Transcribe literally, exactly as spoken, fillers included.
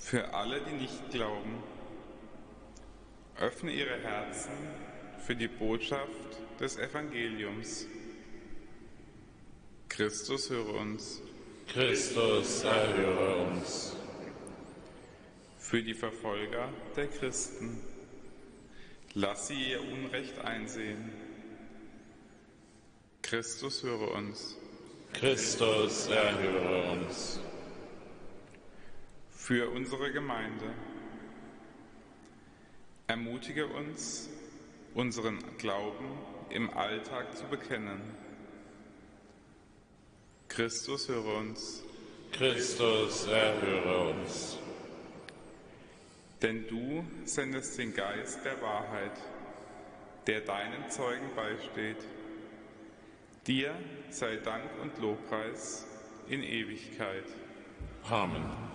Für alle, die nicht glauben, öffne ihre Herzen für die Botschaft des Evangeliums. Christus, höre uns. Christus, erhöre uns. Für die Verfolger der Christen, lass sie ihr Unrecht einsehen. Christus, höre uns. Christus, erhöre uns. Für unsere Gemeinde, ermutige uns, unseren Glauben im Alltag zu bekennen. Christus, höre uns. Christus, erhöre uns. Denn du sendest den Geist der Wahrheit, der deinen Zeugen beisteht. Dir sei Dank und Lobpreis in Ewigkeit. Amen.